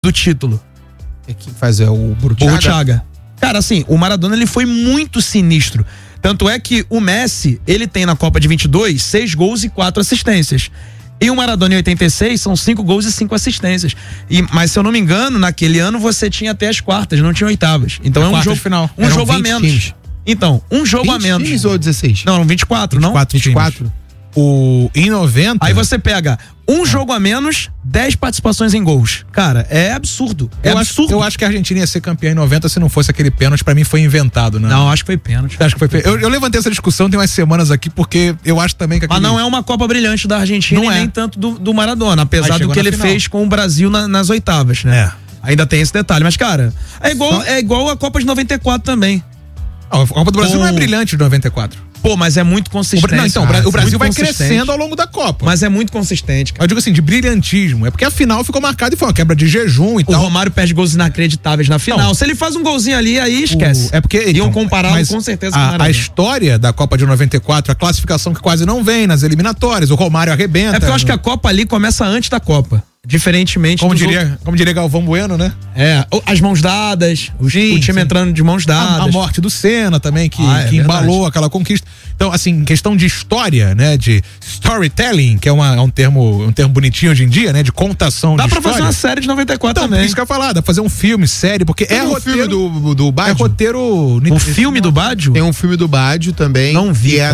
do título. Quem faz é o Burruchaga. Cara, assim, o Maradona ele foi muito sinistro. Tanto é que o Messi, ele tem na Copa de 22 6 gols e 4 assistências. E o Maradona em 86 são 5 gols e 5 assistências. Mas se eu não me engano, naquele ano você tinha até as quartas, não tinha oitavas. Então é um jogo final. Um jogo a menos. Times. Então, um jogo a menos. 20 ou 16? Não, 24, não? 24. Em 90. Aí você pega um jogo a menos, 10 participações em gols. Cara, é absurdo. Eu acho que a Argentina ia ser campeã em 90 se não fosse aquele pênalti. Pra mim foi inventado, né? Não, acho que foi pênalti. Acho que foi eu levantei essa discussão tem umas semanas aqui porque eu acho também que Mas não é uma Copa brilhante da Argentina não e nem tanto do Maradona, apesar do que ele fez com o Brasil nas oitavas, né? Ainda tem esse detalhe. Mas, cara, é igual a Copa de 94 também. A Copa do Brasil não é brilhante de 94. Pô, mas é muito consistente. Não, então, o Brasil vai crescendo ao longo da Copa. Mas é muito consistente, cara. Eu digo assim, de brilhantismo. É porque a final ficou marcada e foi uma quebra de jejum e tal. O Romário perde gols inacreditáveis na final. Não. Se ele faz um golzinho ali, aí esquece. É porque iam compará-lo com certeza com o Maradona. A história da Copa de 94, a classificação que quase não vem nas eliminatórias, o Romário arrebenta. É porque eu acho que a Copa ali começa antes da Copa. Diferentemente como diria Galvão Bueno, né? As mãos dadas, o time entrando de mãos dadas. A morte do Senna também, que embalou aquela conquista. Então, assim, questão de história, né? De storytelling, que é um termo bonitinho hoje em dia, né? De contação de história. Dá pra fazer uma série de 94 também. Isso que eu ia falar, dá pra fazer um filme, série, porque roteiro do Baggio. É roteiro... O filme do Baggio? Tem um filme do Baggio também. Não vi, que é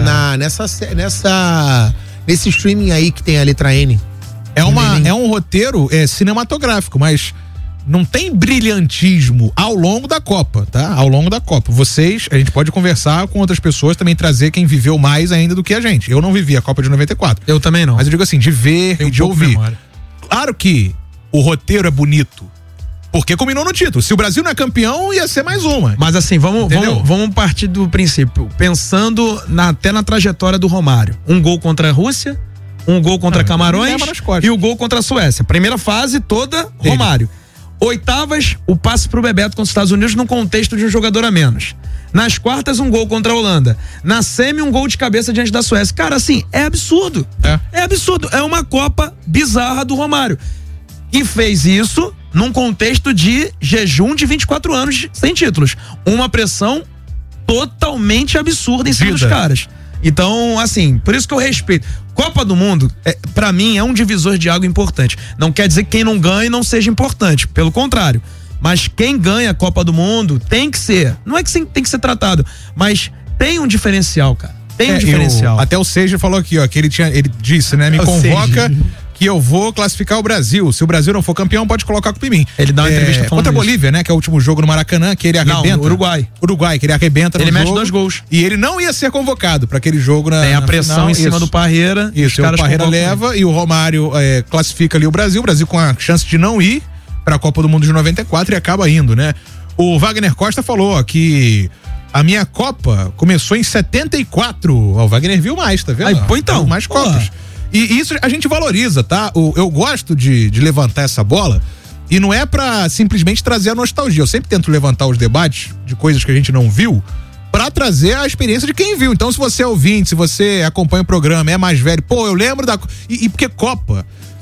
nesse streaming aí que tem a letra N. É um roteiro cinematográfico, mas não tem brilhantismo ao longo da Copa, tá? Ao longo da Copa. A gente pode conversar com outras pessoas, também trazer quem viveu mais ainda do que a gente. Eu não vivi a Copa de 94. Eu também não. Mas eu digo assim, de ver e de ouvir. Claro que o roteiro é bonito, porque combinou no título. Se o Brasil não é campeão, ia ser mais uma. Mas assim, vamos partir do princípio. Pensando até na trajetória do Romário. Um gol contra a Rússia, um gol contra Camarões e o gol contra a Suécia. Primeira fase toda, Romário. Oitavas, o passe pro Bebeto contra os Estados Unidos num contexto de um jogador a menos. Nas quartas, um gol contra a Holanda. Na semi, um gol de cabeça diante da Suécia. Cara, assim, é absurdo. É absurdo. É uma Copa bizarra do Romário. E fez isso num contexto de jejum de 24 anos sem títulos. Uma pressão totalmente absurda em cima dos caras. Então, assim, por isso que eu respeito. Copa do Mundo, pra mim, é um divisor de água importante. Não quer dizer que quem não ganha não seja importante, pelo contrário. Mas quem ganha a Copa do Mundo tem que ser. Não é que tem que ser tratado, mas tem um diferencial, cara. Tem um diferencial. Até o Sérgio falou aqui, ó, que ele disse, né? Me convoca que eu vou classificar o Brasil. Se o Brasil não for campeão, pode colocar culpa em mim. Ele dá uma entrevista falando contra a Bolívia, né? Que é o último jogo no Maracanã, que ele arrebenta. Não, Uruguai, que ele arrebenta no jogo. Ele mete 2 gols. E ele não ia ser convocado para aquele jogo Tem a pressão final, em cima do Parreira. Isso, o Parreira leva e o Romário classifica ali o Brasil com a chance de não ir para a Copa do Mundo de 94 e acaba indo, né? O Wagner Costa falou que a minha Copa começou em 74. O Wagner viu mais, tá vendo? Então. Mais Copas. E isso a gente valoriza, tá? Eu gosto de levantar essa bola e não é pra simplesmente trazer a nostalgia. Eu sempre tento levantar os debates de coisas que a gente não viu pra trazer a experiência de quem viu. Então, se você é ouvinte, se você acompanha o programa, é mais velho, eu lembro da... E porque Copa...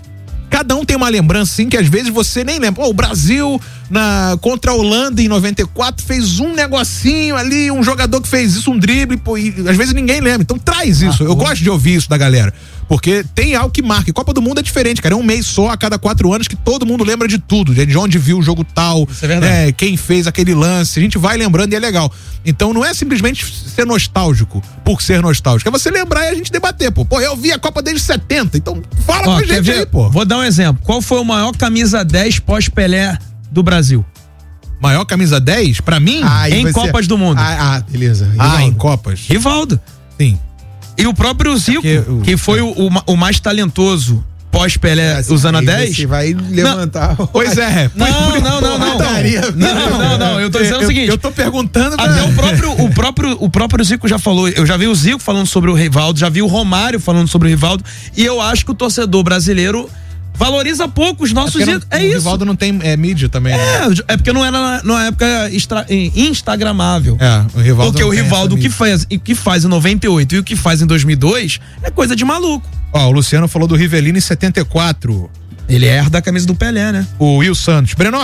Cada um tem uma lembrança, assim, que às vezes você nem lembra. O Brasil contra a Holanda em 94 fez um negocinho ali, um jogador que fez isso, um drible, e às vezes ninguém lembra. Então traz isso. Eu gosto de ouvir isso da galera. Porque tem algo que marca. E Copa do Mundo é diferente, cara. É um mês só a cada 4 anos que todo mundo lembra de tudo. De onde viu o jogo tal. Isso é verdade. Quem fez aquele lance. A gente vai lembrando e é legal. Então não é simplesmente ser nostálgico por ser nostálgico. É você lembrar e a gente debater, pô. Eu vi a Copa desde 70. Então fala com a gente aí, pô. Vou dar um exemplo. Qual foi o maior camisa 10 pós-Pelé do Brasil? Maior camisa 10? Pra mim? Em Copas do Mundo. Beleza. Em Copas. Rivaldo. Sim. E o próprio Zico, que foi o mais talentoso pós-Pelé usando a 10. Você vai levantar. Pois é. Não, eu tô dizendo o seguinte. Eu tô perguntando. Até o próprio Zico já falou. Eu já vi o Zico falando sobre o Rivaldo, já vi o Romário falando sobre o Rivaldo. E eu acho que o torcedor brasileiro valoriza pouco os nossos ídolos. É isso. O Rivaldo não tem mídia também. É porque não era numa época instagramável. O Rivaldo. Porque o Rivaldo, o que faz em 98 e o que faz em 2002 é coisa de maluco. O Luciano falou do Rivelino em 74. Ele herda a camisa do Pelé, né? O Will Santos. Breno,